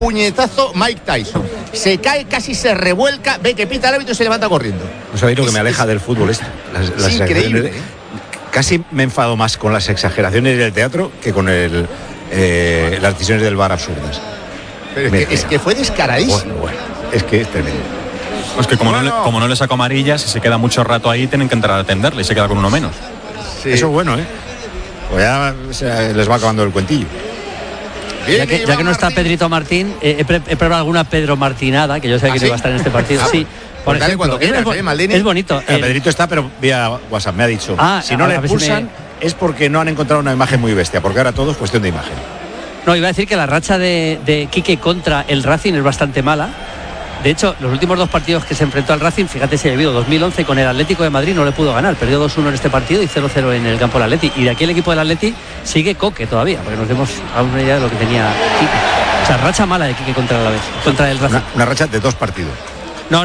puñetazo Mike Tyson. Se cae, casi se revuelca, ve que pita el árbitro y se levanta corriendo. No sabéis lo que me aleja del fútbol esto. Es increíble. Casi me enfado más con las exageraciones del teatro que con las decisiones del VAR absurdas. Pero es que fue descaradísimo. Bueno, es que es tremendo. Pues que como no le saco amarillas, si se queda mucho rato ahí, tienen que entrar a atenderle y se queda con uno menos. Sí. Eso es bueno, ¿eh? Pues ya les va acabando el cuentillo. Ya que no está Pedrito Martín, he preparado alguna Pedro Martinada, que yo sé que no iba a estar en este partido. Sí. Por ejemplo, cuando quieras, es bonito. Pedrito está, pero vía WhatsApp me ha dicho, si no le expulsan es porque no han encontrado una imagen muy bestia, porque ahora todo es cuestión de imagen. No, iba a decir que la racha de Quique contra el Racing es bastante mala. De hecho, los últimos dos partidos que se enfrentó al Racing, fíjate si ha habido 2011 con el Atlético de Madrid, no le pudo ganar, perdió 2-1 en este partido y 0-0 en el campo del Atleti. Y de aquí el equipo del Atleti sigue Coque todavía, porque nos demos a una idea de lo que tenía Quique. O sea, racha mala de Quique contra el Racing. Una racha de 2 partidos. No,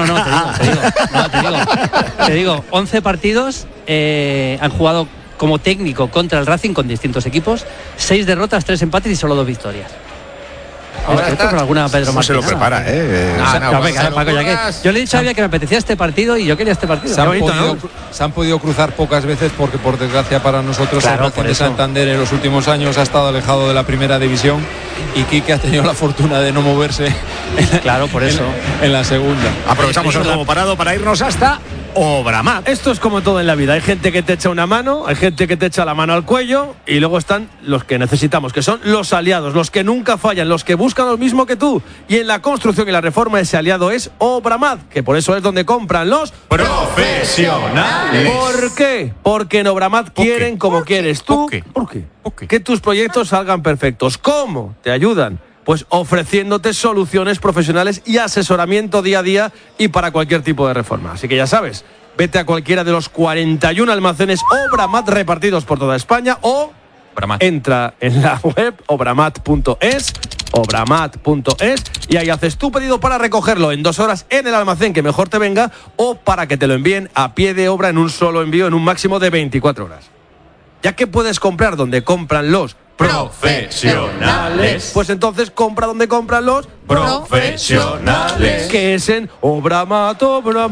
te digo, 11 partidos han jugado como técnico contra el Racing con distintos equipos, 6 derrotas, 3 empates y solo 2 victorias. Ahora está con alguna Pedro Martín. Se lo prepara, Paco, ya que yo le he dicho a Xavi que me apetecía este partido y yo quería este partido. Se han podido cruzar pocas veces porque por desgracia para nosotros el Racing de Santander en los últimos años ha estado alejado de la primera división y Quique ha tenido la fortuna de no moverse en la segunda. Aprovechamos el juego parado para irnos hasta Obramat. Esto es como todo en la vida, hay gente que te echa una mano, hay gente que te echa la mano al cuello y luego están los que necesitamos, que son los aliados, los que nunca fallan, los que buscan lo mismo que tú, y en la construcción y la reforma ese aliado es Obramat, que por eso es donde compran los profesionales. ¿Por qué? Porque en Obramat quieren como quieres tú. ¿Por qué? Que tus proyectos salgan perfectos. ¿Cómo? Te ayudan. Pues ofreciéndote soluciones profesionales y asesoramiento día a día y para cualquier tipo de reforma. Así que ya sabes, vete a cualquiera de los 41 almacenes Obramat repartidos por toda España o entra en la web obramat.es y ahí haces tu pedido para recogerlo en 2 horas en el almacén que mejor te venga o para que te lo envíen a pie de obra en un solo envío en un máximo de 24 horas. Ya que puedes comprar donde compran los profesionales, pues entonces compra donde compran los profesionales, que es en Obramat.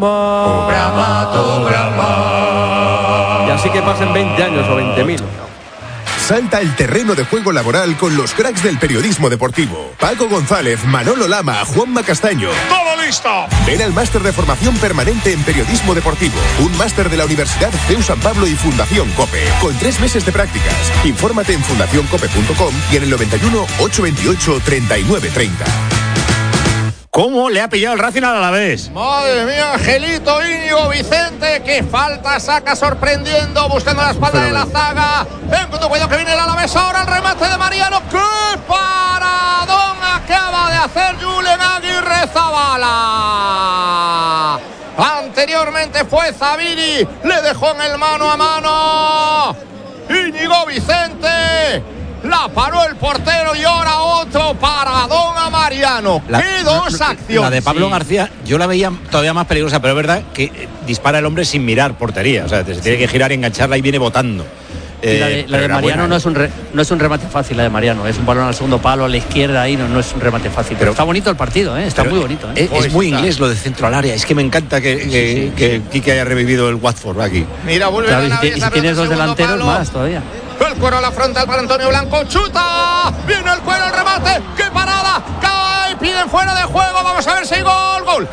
Y así que pasen 20 años o 20.000. Salta el terreno de juego laboral con los cracks del periodismo deportivo. Paco González, Manolo Lama, Juanma Castaño. ¡Todo listo! Ven al máster de formación permanente en periodismo deportivo. Un máster de la Universidad CEU San Pablo y Fundación COPE. Con 3 meses de prácticas. Infórmate en fundacioncope.com y en el 91 828 3930. ¿Cómo le ha pillado el Racing al Alavés? Madre mía, Angelito, Íñigo, Vicente, qué falta saca sorprendiendo, buscando la espalda de la zaga. Ven con tu cuidado que viene el Alavés ahora, el remate de Mariano. ¡Qué paradón acaba de hacer Julen Aguirre Zabala! Anteriormente fue Zabiri, le dejó en el mano a mano. Íñigo Vicente. La paró el portero y ahora otro paradón a Mariano. ¡Qué dos acciones! La de Pablo García yo la veía todavía más peligrosa, pero es verdad que dispara el hombre sin mirar portería. O sea, se tiene que girar y engancharla y viene botando. La de Mariano no es un remate fácil, la de Mariano. Es un balón al segundo palo, a la izquierda, ahí no es un remate fácil. Pero está bonito el partido, está muy bonito. Es muy inglés lo de centro al área. Es que me encanta que Quique haya revivido el Watford aquí. Mira, vuelve a la y si tienes 2 delanteros más todavía. El cuero a la frontal para Antonio Blanco, chuta, viene el cuero, el remate, qué parada, cae, piden fuera de juego, vamos a ver si hay gol, ¡gol!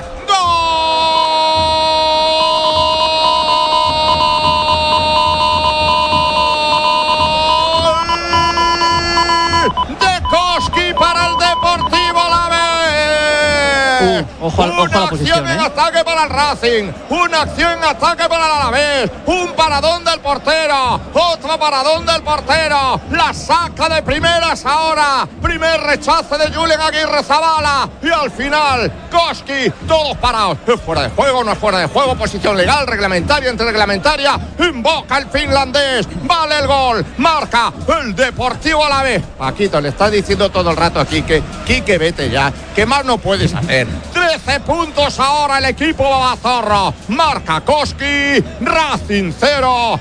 De Koski para el Deportivo Alavés. Ojo a la posición. Una acción en ataque para el Racing, una acción en ataque para el Alavés, un paradón del portero, otro paradón del portero, la saca de primeras ahora, primer rechace de Julen Aguirre Zabala y al final Koski, todos parados. ¿Es fuera de juego? ¿No es fuera de juego? Posición legal, reglamentaria, antirreglamentaria, invoca el finlandés, vale el gol, marca el Deportivo Alavés. Paquito, le está diciendo todo el rato aquí que Quique, vete ya, que más no puedes hacer. 13 puntos ahora el equipo babazorro. Marca Koski, Racing 0,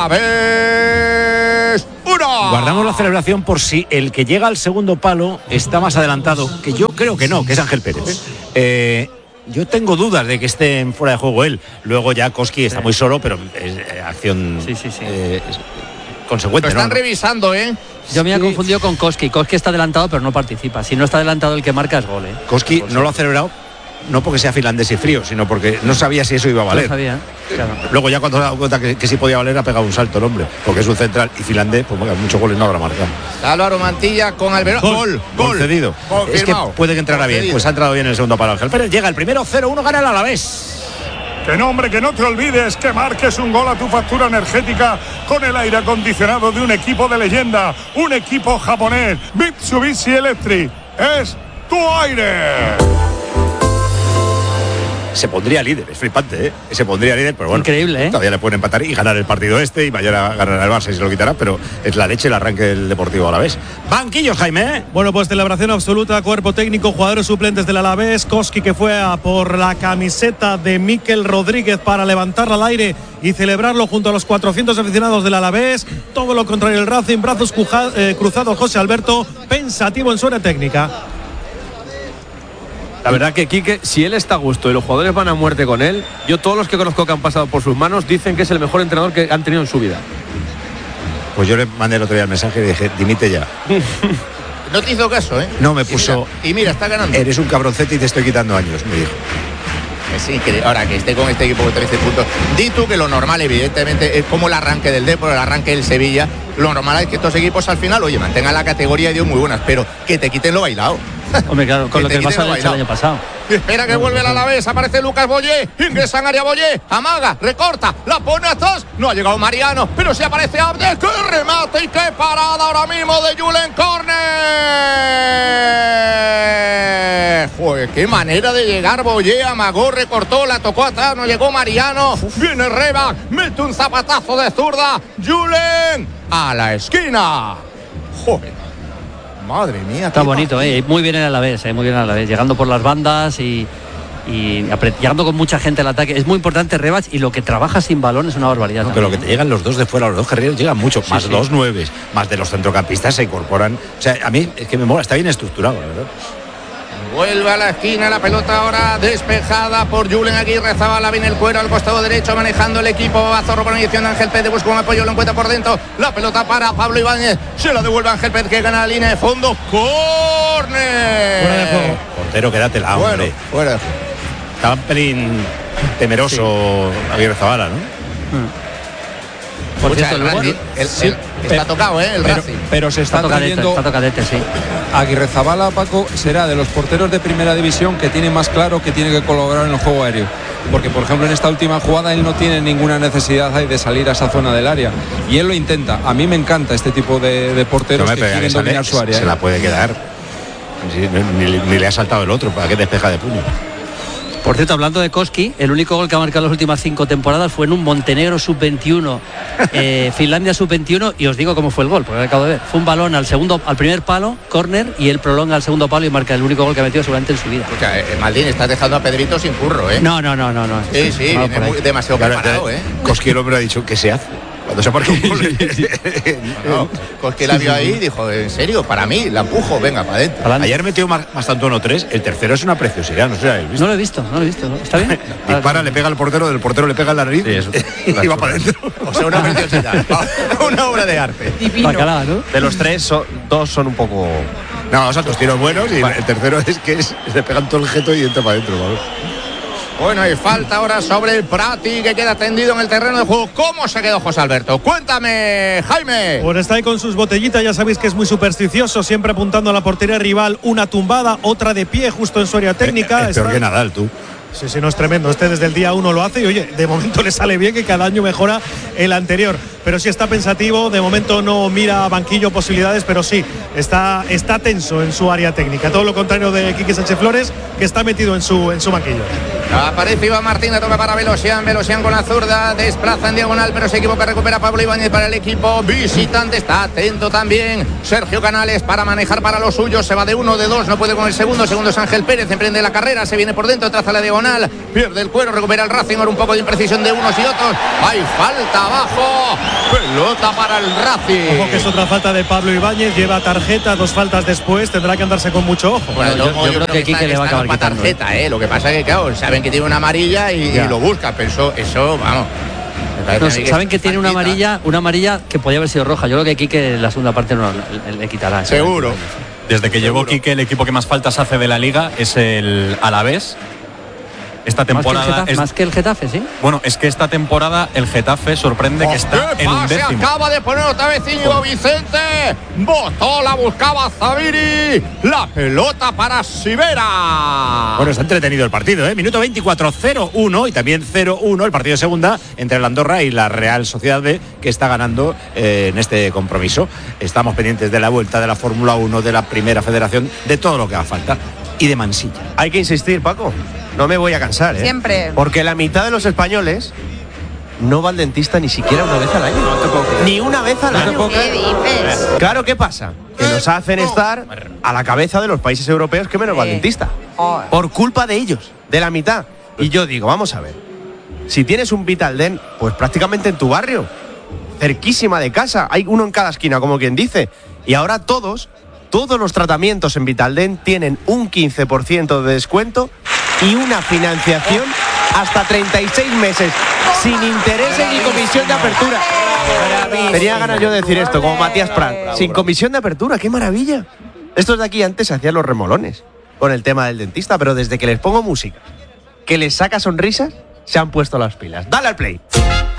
Alavés 1. Guardamos la celebración por si el que llega al segundo palo está más adelantado, que yo creo que no, que es Ángel Pérez. Yo tengo dudas de que esté en fuera de juego él. Luego ya Koski está muy solo, pero es acción consecuente. Lo están revisando, Yo me he confundido con Koski. Koski está adelantado, pero no participa. Si no está adelantado, el que marca es gol. Koski no lo ha celebrado, no porque sea finlandés y frío, sino porque no sabía si eso iba a valer. No sabía, claro. Luego ya cuando se ha dado cuenta que sí podía valer, ha pegado un salto el hombre, porque es un central y finlandés, pues bueno, muchos goles no habrá marcado. Álvaro Mantilla con Alberón. Gol cedido. Es que puede que entrara bien, pues ha entrado bien en el segundo palo Ángel Pérez. Llega el primero, 0-1, gana el Alavés. Que no, hombre, que no te olvides que marques un gol a tu factura energética con el aire acondicionado de un equipo de leyenda, un equipo japonés, Mitsubishi Electric. Es tu aire. Se pondría líder, es flipante, Se pondría líder, pero bueno. Increíble, Todavía le pueden empatar y ganar el partido y mañana ganar el Barça y se lo quitará, pero es la leche el arranque del Deportivo Alavés. Banquillos, Jaime. Bueno, pues celebración absoluta, cuerpo técnico, jugadores suplentes del Alavés. Koski, que fue a por la camiseta de Mikel Rodríguez para levantarla al aire y celebrarlo junto a los 400 aficionados del Alavés. Todo lo contrario el Racing, brazos cruzados José Alberto, pensativo en su área técnica. La verdad que Quique, si él está a gusto y los jugadores van a muerte con él, yo todos los que conozco que han pasado por sus manos dicen que es el mejor entrenador que han tenido en su vida. Pues yo le mandé el otro día el mensaje y le dije, dimite ya. No te hizo caso, No, me puso... Y mira, está ganando. Eres un cabroncete y te estoy quitando años, me dijo. Es increíble. Ahora que esté con este equipo de 13 puntos. Di tú que lo normal, evidentemente, es como el arranque del Depor, el arranque del Sevilla. Lo normal es que estos equipos al final, oye, mantengan la categoría y dio muy buenas, pero que te quiten lo bailado. Hombre, claro, con lo que pasó el año pasado. Espera que vuelve el Alavés, aparece Lucas Boyé, ingresa en área Boyé, amaga, recorta, la pone atrás, no ha llegado Mariano, pero sí aparece Abde, qué remate y qué parada ahora mismo de Julen Corner. Joder, qué manera de llegar Boyé, amagó, recortó, la tocó atrás, no llegó Mariano, viene Reba, mete un zapatazo de zurda, Julen a la esquina. Joder. Madre mía. Está bonito, muy bien el Alavés, muy bien el Alavés, llegando por las bandas y llegando con mucha gente al ataque. Es muy importante Rebach, y lo que trabaja sin balón es una barbaridad. No, pero lo que te llegan los dos de fuera, los dos carrileros llegan mucho, sí, más dos nueves, más de los centrocampistas se incorporan. O sea, a mí es que me mola, está bien estructurado, la verdad. Vuelve a la esquina, la pelota ahora despejada por Julen Aguirre Zabala, viene el cuero al costado derecho manejando el equipo Bazorro por mediación de Ángel Pérez, busca un apoyo, lo encuentra por dentro, la pelota para Pablo Ibáñez, se la devuelve Ángel Pérez que gana la línea de fondo, ¡córner! Fuera de juego. Portero, quédatela, hombre. Fuera de juego. Estaba un pelín temeroso Aguirre Zabala, ¿no? Por cierto, está tocado, el Racing. Pero se está trayendo. Está tocadete, sí. Aguirrezabala, Paco, será de los porteros de primera división que tiene más claro que tiene que colaborar en el juego aéreo. Porque, por ejemplo, en esta última jugada él no tiene ninguna necesidad de salir a esa zona del área. Y él lo intenta. A mí me encanta este tipo de porteros que quieren dominar su área. Se la puede quedar. Ni le ha saltado el otro, para que despeja de puño. Por cierto, hablando de Koski, el único gol que ha marcado las últimas 5 temporadas fue en un Montenegro sub-21, Finlandia sub-21, y os digo cómo fue el gol, porque acabo de ver. Fue un balón al primer palo, córner, y él prolonga al segundo palo y marca el único gol que ha metido seguramente en su vida. O sea, Maldini, estás dejando a Pedrito sin curro, No. Sí, viene demasiado preparado, Koski el hombre ha dicho que se hace. Cuando se marca un gol. Koski la vio ahí y dijo, en serio, para mí, la empujo, venga, para adentro. Ayer metió más tanto 1-3, el tercero es una preciosidad, no sé si habéis visto. No lo he visto, ¿no? ¿Está bien? Dispara, le pega al portero, del portero le pega en la nariz y va para adentro. O sea, una preciosidad. Una obra de arte. Bacalá, ¿no? De los tres, dos son un poco... No, o sea, dos tiros buenos y el tercero es que le pegan todo el jeto y entra para adentro, ¿vale? Bueno, hay falta ahora sobre el Prati que queda tendido en el terreno de juego. ¿Cómo se quedó José Alberto? Cuéntame, Jaime. Pues está ahí con sus botellitas, ya sabéis que es muy supersticioso, siempre apuntando a la portería rival, una tumbada, otra de pie justo en su área técnica. Es peor que Nadal, tú. Sí, no es tremendo. Este desde el día 1 lo hace y oye, de momento le sale bien, que cada año mejora el anterior. Pero sí está pensativo, de momento no mira a banquillo posibilidades, pero sí, está tenso en su área técnica. Todo lo contrario de Quique Sánchez Flores, que está metido en su banquillo. Aparece Iván Martínez, toca para Velosian con la zurda, desplaza en diagonal, pero se equivoca, recupera Pablo Ibáñez para el equipo visitante. Está atento también Sergio Canales para manejar para los suyos. Se va de uno, de dos, no puede con el segundo es Ángel Pérez, emprende la carrera, se viene por dentro, traza la diagonal, pierde el cuero, recupera el Racing, ahora un poco de imprecisión de unos y otros. Hay falta abajo, pelota para el Racing. Ojo que es otra falta de Pablo Ibáñez, lleva tarjeta, 2 faltas después, tendrá que andarse con mucho ojo. Bueno, yo creo que Quique le va a acabar quitando tarjeta, Lo que pasa es que, claro, saben que tiene una amarilla y lo busca, pero eso vamos. No, saben que tiene una amarilla que podía haber sido roja. Yo creo que Quique la segunda parte no le quitará. Seguro. Desde que llegó Quique, el equipo que más faltas hace de la Liga es el Alavés. Esta temporada más que el Getafe, ¿sí? Bueno, es que esta temporada el Getafe sorprende que está en un décimo. Acaba de poner otra vez Íñigo Vicente. Botó, la buscaba Zaviri. La pelota para Sivera. Bueno, está entretenido el partido, Minuto 24, 0-1 y también 0-1 el partido de segunda entre el Andorra y la Real Sociedad B, que está ganando en este compromiso. Estamos pendientes de la vuelta de la Fórmula 1, de la Primera Federación, de todo lo que haga falta. Y de Mansilla. Hay que insistir, Paco. No me voy a cansar, Siempre. Porque la mitad de los españoles no va al dentista ni siquiera una vez al año. No te puedo creer. Ni una vez al año. ¿Qué dices? Claro, ¿qué pasa? Que nos hacen estar a la cabeza de los países europeos que menos va al dentista. Por culpa de ellos, de la mitad. Y yo digo, vamos a ver. Si tienes un Vitaldent, pues prácticamente en tu barrio, cerquísima de casa, hay uno en cada esquina, como quien dice. Y ahora todos los tratamientos en Vitaldent tienen un 15% de descuento y una financiación hasta 36 meses, sin intereses ni comisión de apertura. Tenía ganas yo de decir esto, como Matías Prat. Sin comisión de apertura, qué maravilla. Estos de aquí antes hacían los remolones con el tema del dentista, pero desde que les pongo música que les saca sonrisas, se han puesto las pilas. Dale al play.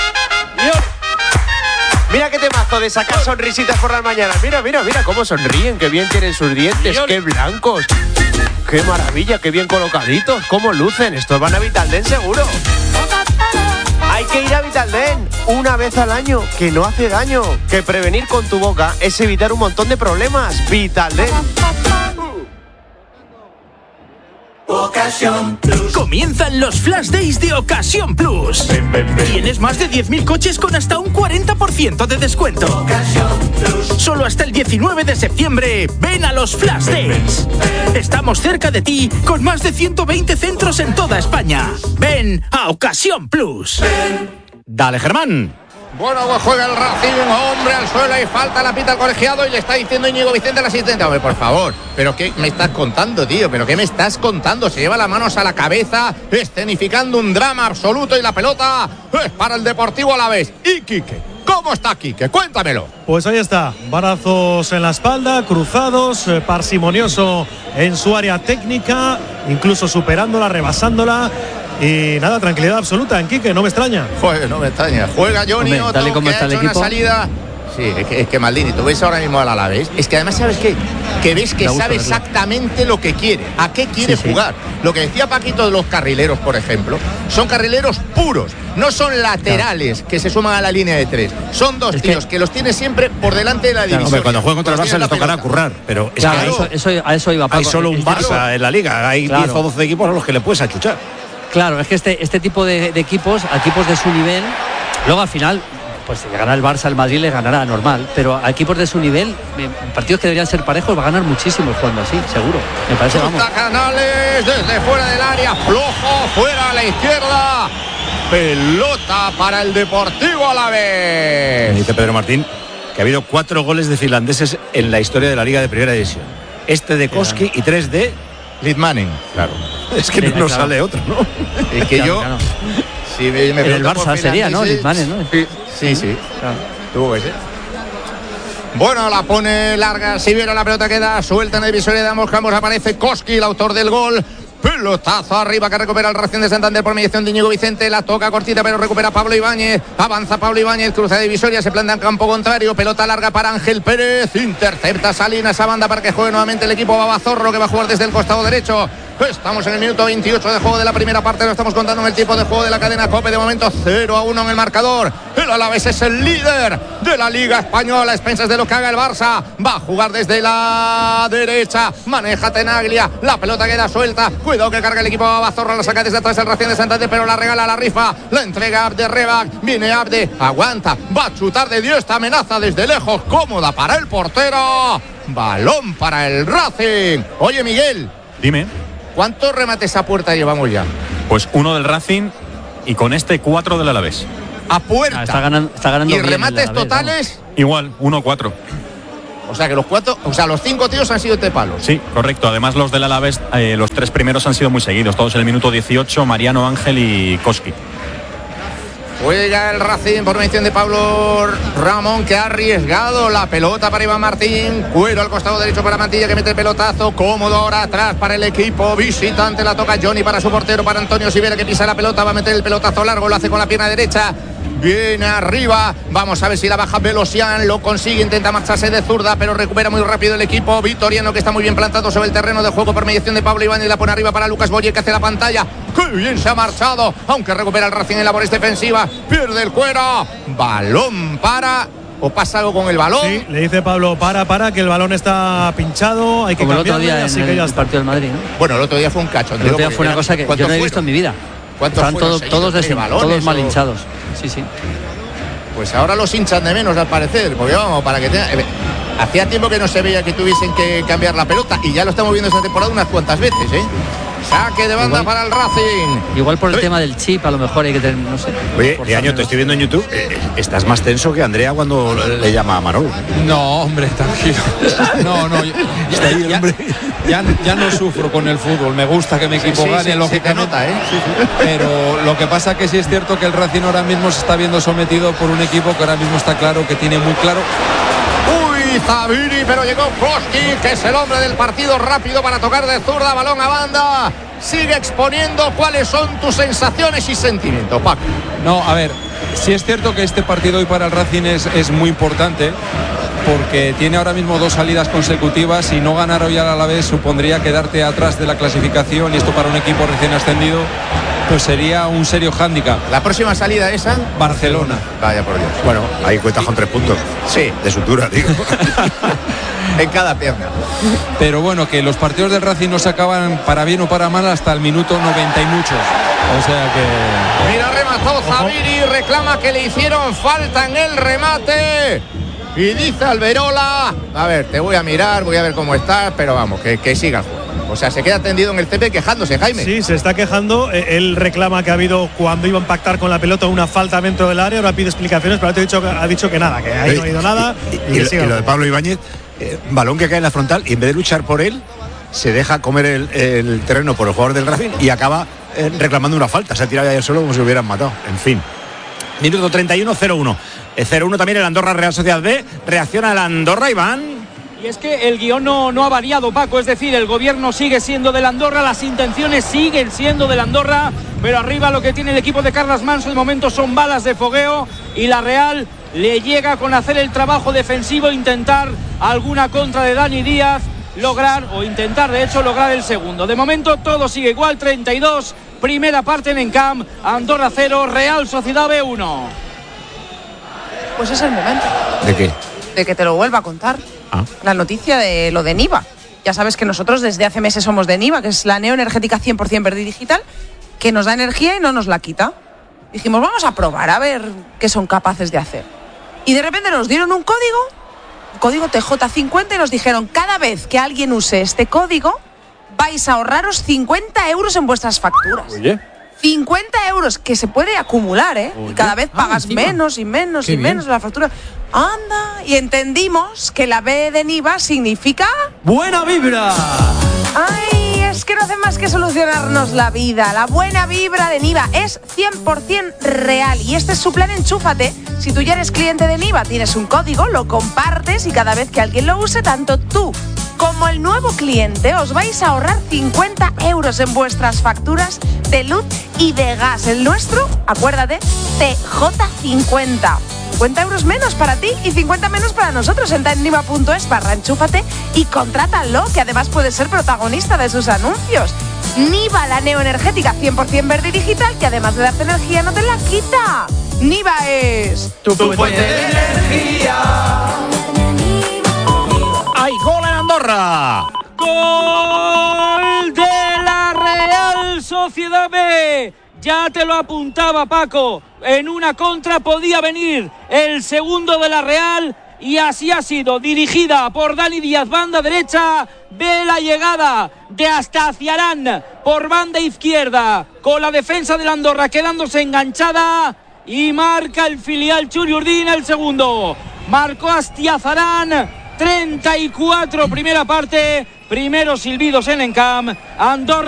Mira qué temazo de sacar sonrisitas por las mañanas. Mira cómo sonríen, qué bien tienen sus dientes, qué blancos. Qué maravilla, qué bien colocaditos, cómo lucen. Estos van a Vitaldent seguro. Hay que ir a Vitaldent una vez al año, que no hace daño. Que prevenir con tu boca es evitar un montón de problemas. Vitaldent. Ocasión Plus. Comienzan los Flash Days de Ocasión Plus. Tienes más de 10.000 coches con hasta un 40% de descuento. Ocasión Plus. Solo hasta el 19 de septiembre. Ven a los Flash Days. Estamos cerca de ti con más de 120 centros en toda España. Ven a Ocasión Plus. Dale, Germán. Bueno, pues juega el Racing, hombre al suelo y falta, la pita al colegiado y le está diciendo Íñigo Vicente al asistente. Hombre, por favor, ¿pero qué me estás contando, tío? ¿Pero qué me estás contando? Se lleva las manos a la cabeza, escenificando un drama absoluto y la pelota es para el Deportivo Alavés. ¿Y Quique? ¿Cómo está Quique? Cuéntamelo. Pues ahí está, brazos en la espalda, cruzados, parsimonioso en su área técnica, incluso superándola, rebasándola. Y nada, tranquilidad absoluta en Quique, no me extraña. Joder, no me extraña. Juega Johnny, hombre, tal y como está el equipo. Salida. Sí, es que Maldini, tú ves ahora mismo al Alavés. Es que además, ¿sabes qué? Que ves que sabe exactamente lo que quiere, a qué quiere jugar. Lo que decía Paquito de los carrileros, por ejemplo, son carrileros puros, no son laterales que se suman a la línea de tres. Son dos tíos que los tiene siempre por delante de la división. Hombre, cuando jueguen contra el Barça les tocará currar, pero es que a eso iba Paco. Hay solo un Barça en la Liga, hay 10 o 12 equipos a los que le puedes achuchar. Claro, es que este tipo de equipos de su nivel, luego al final, pues si le gana el Barça, el Madrid le ganará normal, pero a equipos de su nivel, partidos que deberían ser parejos, va a ganar muchísimo jugando así, seguro. Me parece, vamos. Canales desde fuera del área, flojo, fuera a la izquierda. Pelota para el Deportivo Alavés. Dice Pedro Martín que ha habido 4 goles de finlandeses en la historia de la Liga de Primera División. Este de Koski y 3 de Litmanen. Claro. Es que no sale otro, ¿no? Es que yo. Si me en el Barça sería, ¿no? Litmanen, ¿no? Sí. Claro. Tuvo que ser. Bueno, la pone larga. Si viene la pelota queda suelta en el divisoria de ambos campos. Aparece Koski, el autor del gol. Pelotazo arriba que recupera el Racing de Santander por mediación de Íñigo Vicente. La toca cortita, pero recupera Pablo Ibáñez. Avanza Pablo Ibáñez, cruza de divisoria, se planta en campo contrario. Pelota larga para Ángel Pérez. Intercepta Salinas a banda para que juegue nuevamente el equipo Babazorro, que va a jugar desde el costado derecho. Estamos en el minuto 28 de juego de la primera parte. Lo estamos contando en el tiempo de juego de la cadena COPE. De momento 0-1 en el marcador. El Alavés es el líder de la Liga Española, a expensas de lo que haga el Barça. Va a jugar desde la derecha. Maneja Tenaglia. La pelota queda suelta. Cuidado que carga el equipo. Bazorra la saca desde atrás el Racing de Santander, pero la regala a la rifa. La entrega Abde Rebac. Viene Abde. Aguanta. Va a chutar de Dios. Esta amenaza desde lejos. Cómoda para el portero. Balón para el Racing. Oye, Miguel. Dime. ¿Cuántos remates a puerta llevamos ya? Pues 1 del Racing y con este 4 del Alavés. A puerta. Está ganando ¿Y bien remates el Alavés, totales? ¿no? Igual, 1-4. O sea que los 5 tíos han sido de palos. Sí, correcto. Además los del Alavés, los 3 primeros han sido muy seguidos. Todos en el minuto 18, Mariano, Ángel y Koski. Juega el Racing por mención de Pablo Ramón, que ha arriesgado la pelota para Iván Martín. Cuero al costado derecho para Mantilla, que mete el pelotazo. Cómodo ahora atrás para el equipo visitante. La toca Johnny para su portero, para Antonio Sivera, que pisa la pelota. Va a meter el pelotazo largo, lo hace con la pierna derecha. Viene arriba, vamos a ver si la baja Velosian, lo consigue, intenta marcharse de zurda, pero recupera muy rápido el equipo vitoriano, que está muy bien plantado sobre el terreno de juego por mediación de Pablo Ibáñez. La pone arriba para Lucas Boye, que hace la pantalla. ¡Qué bien se ha marchado! Aunque recupera el Racing en labores defensivas, pierde el cuero. Balón para... ¿O pasa algo con el balón? Sí, le dice Pablo, para, que el balón está pinchado, hay que como cambiarlo, el otro día así en que ya el está. partido del Madrid, ¿no? Bueno, el otro día fue un cacho. El otro día fue una cosa que yo no he visto en mi vida. Estaban todos mal hinchados. Sí. Pues ahora los hinchan de menos, al parecer, porque vamos, para que tenga... Hacía tiempo que no se veía que tuviesen que cambiar la pelota, y ya lo estamos viendo esta temporada unas cuantas veces, ¿eh? Saque de banda para el Racing. Igual por el tema del chip, a lo mejor hay que tener, no sé. Oye, Leaño, te estoy viendo en YouTube. Estás más tenso que Andrea cuando le llama a Manolo. No, hombre, tranquilo. No, Está ahí el hombre. Ya no sufro con el fútbol. Me gusta que mi equipo gane, lógicamente. Se nota, ¿eh? Pero lo que pasa que sí es cierto que el Racing ahora mismo se está viendo sometido por un equipo que ahora mismo está claro, que tiene muy claro. Zaviri, pero llegó Koski, que es el hombre del partido, rápido para tocar de zurda, balón a banda. Sigue exponiendo. ¿Cuáles son tus sensaciones y sentimientos, Paco? No, a ver, sí es cierto que este partido hoy para el Racing es muy importante, porque tiene ahora mismo 2 salidas consecutivas, y no ganar hoy al Alavés supondría quedarte atrás de la clasificación, y esto para un equipo recién ascendido pues sería un serio hándicap. La próxima salida esa, Barcelona. Vaya por Dios. Bueno, ahí cuentas con 3 puntos. Sí. De sutura, digo. En cada pierna. Pero bueno, que los partidos del Racing no se acaban para bien o para mal hasta el minuto 90 y muchos. O sea que... Mira, remató Zaviri, reclama que le hicieron falta en el remate. Y dice Alberola, a ver, te voy a mirar, voy a ver cómo estás, pero vamos, que siga el juego. O sea, se queda tendido en el césped quejándose, Jaime. Sí, se está quejando. Él reclama que ha habido, cuando iba a impactar con la pelota, una falta dentro del área. Ahora pide explicaciones, pero ha dicho que nada, que ahí no ha ido nada. Y lo de Pablo Ibáñez, balón que cae en la frontal, y en vez de luchar por él, se deja comer el terreno por el jugador del Racing y acaba reclamando una falta. Se ha tirado ya solo como si lo hubieran matado. En fin. Minuto 31, 0-1. 0-1 también el Andorra Real Sociedad B. Reacciona el Andorra, Iván. Y es que el guión no ha variado, Paco, es decir, el gobierno sigue siendo del Andorra, las intenciones siguen siendo del Andorra, pero arriba lo que tiene el equipo de Carles Manso de momento son balas de fogueo, y la Real le llega con hacer el trabajo defensivo, intentar alguna contra de Dani Díaz, intentar de hecho lograr el segundo. De momento todo sigue igual, 32, primera parte en Encamp, Andorra 0, Real Sociedad B 1. Pues es el momento. ¿De qué? De que te lo vuelva a contar. La noticia de lo de Niva. Ya sabes que nosotros desde hace meses somos de Niva, que es la neoenergética 100% verde y digital, que nos da energía y no nos la quita. Dijimos, vamos a probar a ver qué son capaces de hacer. Y de repente nos dieron un código TJ50, y nos dijeron, cada vez que alguien use este código, vais a ahorraros 50 euros en vuestras facturas. Oye. 50 euros, que se puede acumular, ¿eh? Y cada vez pagas menos y menos y menos de la factura. Anda, y entendimos que la B de Niva significa... ¡Buena vibra! ¡Ay! Es que no hace más que solucionarnos la vida. La buena vibra de Niva es 100% real, y este es su plan Enchúfate. Si tú ya eres cliente de Niva, tienes un código, lo compartes, y cada vez que alguien lo use, tanto tú como el nuevo cliente os vais a ahorrar 50 euros en vuestras facturas de luz y de gas. El nuestro, acuérdate, TJ50. 50 euros menos para ti y 50 menos para nosotros. Entra en niva.es/enchúfate y contrátalo, que además puedes ser protagonista de sus anuncios. Niva, la neoenergética 100% verde y digital, que además de darte energía no te la quita. Niva es tu fuente de energía. ¡Hay gol en Andorra! ¡Gol de la Real Sociedad B! Ya te lo apuntaba Paco. En una contra podía venir el segundo de la Real. Y así ha sido, dirigida por Dani Díaz, banda derecha, ve la llegada de Astaciarán por banda izquierda, con la defensa de la Andorra quedándose enganchada, y marca el filial Churi Urdin el segundo. Marcó Astiazarán, 34, primera parte, primeros silbidos en Encamp. Andorra